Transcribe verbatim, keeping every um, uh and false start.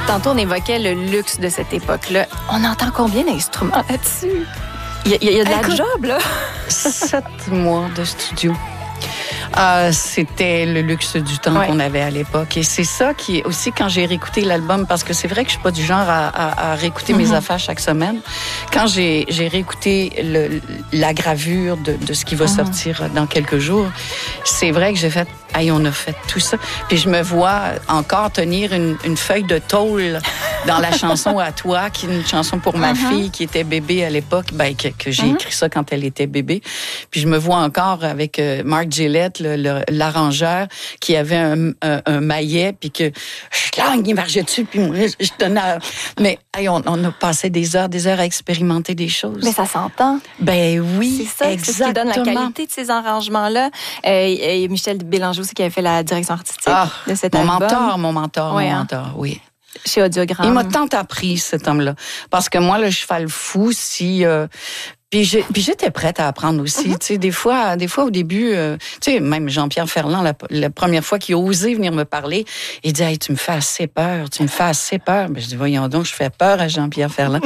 Tantôt, on évoquait le luxe de cette époque-là. On entend combien d'instruments là-dessus? Il y, y, y a de la Écoute, job, là. Sept mois de studio. Euh, c'était le luxe du temps ouais. qu'on avait à l'époque. Et c'est ça qui est aussi quand j'ai réécouté l'album, parce que c'est vrai que je suis pas du genre à, à, à réécouter mm-hmm. mes affaires chaque semaine. Quand j'ai, j'ai réécouté le, la gravure de, de ce qui va mm-hmm. sortir dans quelques jours, c'est vrai que j'ai fait, hey, on a fait tout ça. Puis je me vois encore tenir une, une feuille de tôle dans la chanson À toi, qui est une chanson pour ma mm-hmm. fille qui était bébé à l'époque, ben, que, que j'ai mm-hmm. écrit ça quand elle était bébé. Puis je me vois encore avec euh, Marc Gillette, le, le, l'arrangeur, qui avait un, un, un maillet, puis que je langue, il marchait dessus, puis moi, je tenais à... Mais hey, on, on a passé des heures, des heures à expérimenter des choses. Mais ça s'entend. Ben oui, c'est ça, exactement. C'est ce qui donne la qualité de ces arrangements-là. Euh, et Michel Bélanger aussi qui avait fait la direction artistique ah, de cet mon album. Mentor, mon mentor, ouais, mon hein? mentor, oui. Chez Audiogramme. Il m'a tant appris, cet homme-là. Parce que moi, le cheval fou, si... Euh, Puis, j'ai, puis j'étais prête à apprendre aussi. Mm-hmm. Tu sais, des fois, des fois au début, euh, tu sais, même Jean-Pierre Ferland, la, la première fois qu'il a osé venir me parler, il dit hey, tu me fais assez peur, tu me fais assez peur. Ben, je dis voyons donc, je fais peur à Jean-Pierre Ferland.